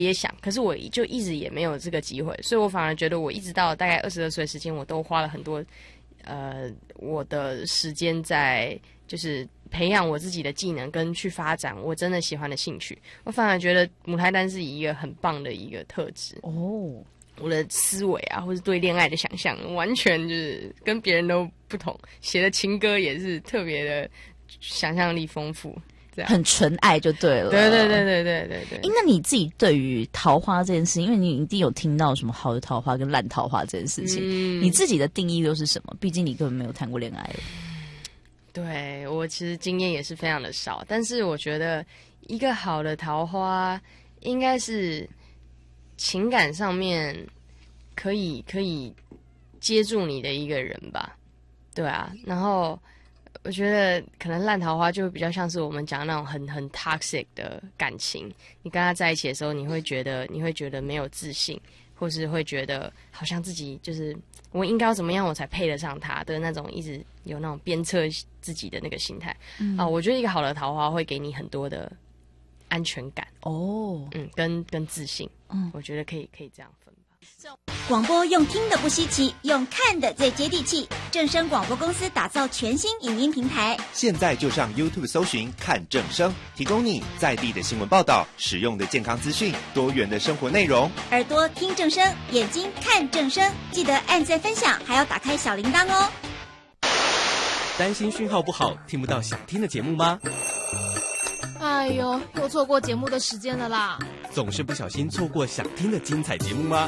也想，可是我就一直也没有这个机会，所以我反而觉得我一直到大概22岁的时间，我都花了很多我的时间在就是培养我自己的技能跟去发展我真的喜欢的兴趣。我反而觉得母胎单是一个很棒的一个特质哦。我的思维啊，或是对恋爱的想象，完全就是跟别人都不同。写的情歌也是特别的想象力丰富。 很纯爱就对了。 对。 那你自己对于桃花这件事情，因为你一定有听到什么好的桃花跟烂桃花这件事情，你自己的定义又是什么？毕竟你根本没有谈过恋爱。 对，我其实经验也是非常的少，但是我觉得一个好的桃花应该是情感上面可以接住你的一个人吧。对啊，然后我觉得可能烂桃花就比较像是我们讲那种很 toxic 的感情，你跟他在一起的时候，你会觉得没有自信，或是会觉得好像自己就是我应该要怎么样我才配得上他的那种，一直有那种鞭策自己的那个心态。我觉得一个好的桃花会给你很多的安全感跟自信。我觉得可以这样分吧。 广播用听的不稀奇，用看的最接地气。正声广播公司打造全新影音平台， 现在就上 YouTube 搜寻看正声，提供你在地的新闻报道、实用的健康资讯、多元的生活内容。 耳朵听正声，眼睛看正声，记得按赞分享，还要打开小铃铛哦。 担心讯号不好，听不到想听的节目吗？ 哎呦，又错过节目的时间了啦！ 总是不小心错过想听的精彩节目吗？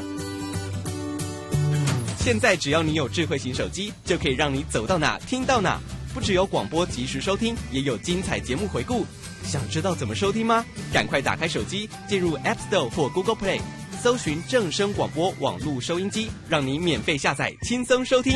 现在只要你有智慧型手机，就可以让你走到哪听到哪。不只有广播及时收听，也有精彩节目回顾。想知道怎么收听吗？赶快打开手机，进入 App Store 或 Google Play， 搜寻正声广播网络收音机，让你免费下载，轻松收听。